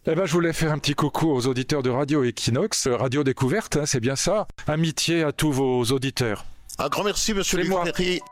Eh ben, je voulais faire un petit coucou aux auditeurs de Radio Equinox, Radio Découverte, hein, c'est bien ça. Amitié à tous vos auditeurs. Un grand merci, monsieur C'est moi. Duferry.